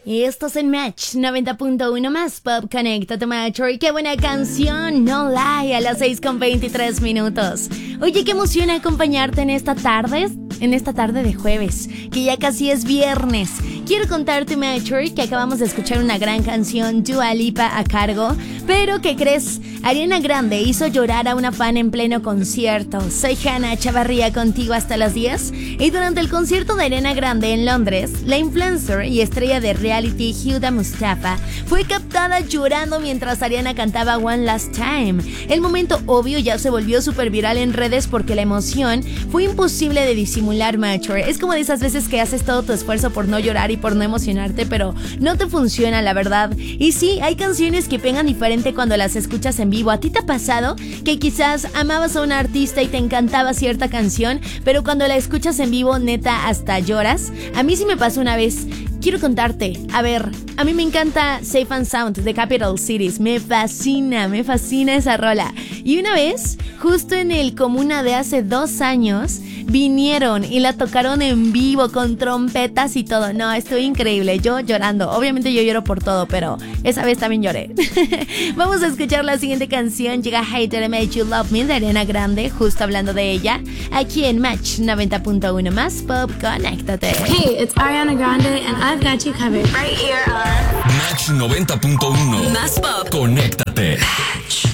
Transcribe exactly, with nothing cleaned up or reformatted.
Y esto es en Match noventa punto uno más Pop. Conéctate, Macho. Y qué buena canción, No Lie, a las seis con veintitrés minutos. Oye, qué emoción acompañarte en esta tarde, en esta tarde de jueves, que ya casi es viernes. Quiero contarte, Macho, que acabamos de escuchar una gran canción, Dua Lipa a cargo. Pero, ¿qué crees? Ariana Grande hizo llorar a una fan en pleno concierto. Soy Hannah Chavarría contigo hasta las diez. Y durante el concierto de Ariana Grande en Londres, la influencer y estrella de reality Huda Mustafa fue captada llorando mientras Ariana cantaba One Last Time. El momento obvio ya se volvió súper viral en redes porque la emoción fue imposible de disimular, Macho. Es como de esas veces que haces todo tu esfuerzo por no llorar y por no emocionarte, pero no te funciona, la verdad. Y sí, hay canciones que pegan diferente cuando las escuchas en vivo. ¿A ti te ha pasado que quizás amabas a un artista y te encantaba cierta canción, pero cuando la escuchas en vivo, neta, hasta lloras? A mí sí me pasó una vez. Quiero contarte, a ver, a mí me encanta Safe and Sound de Capital Cities, me fascina, me fascina esa rola. Y una vez, justo en el Comuna de hace dos años, vinieron y la tocaron en vivo con trompetas y todo. No, estuvo increíble, yo llorando. Obviamente yo lloro por todo, pero esa vez también lloré. Vamos a escuchar la siguiente canción, llega Hater Made You Love Me de Ariana Grande, justo hablando de ella, aquí en Match noventa punto uno más Pop. Conéctate. Hey, it's Ariana Grande and I've got you covered right here on Match noventa punto uno más Pop. Conéctate. Match.